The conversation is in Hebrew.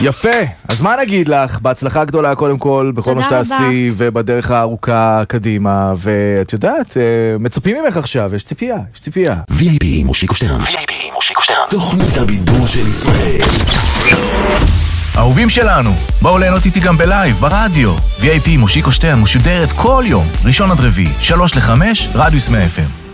יפה, אז מה נגיד לך? בהצלחה גדולה קודם כל, בכל מה שתעשי, ובדרך הארוכה קדימה, ואת יודעת, מצפים ממך עכשיו, יש ציפייה, יש ציפייה. VIP מושיקו שטרן. תוכנית הבידור של ישראל. אהובים שלנו, בואו ליהנות איתי גם בלייב, ברדיו. VIP מושיקו שטרן משודרת כל יום, ראשון עד רביעי, 3 ל-5, רדיוס 100 FM.